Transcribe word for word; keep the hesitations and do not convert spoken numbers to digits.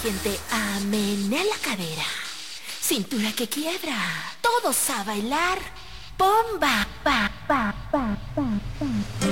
gente a menear la cadera. Cintura que quiebra. Todos a bailar. Bomba. Pa, pa, pa, pa, pa.